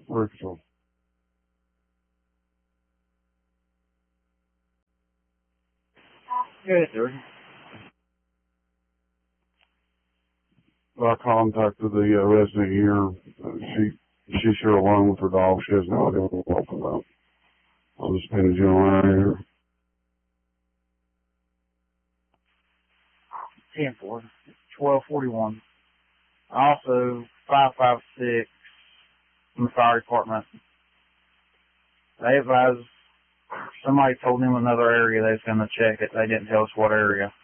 Rachel. Good, sir. I contacted the resident here. She's here alone with her dog. She has no idea what we're talking about. I'm just being a general area here. 10-4, 1241. Also, 556 from the fire department. They advised somebody told them another area they was going to check it. They didn't tell us what area.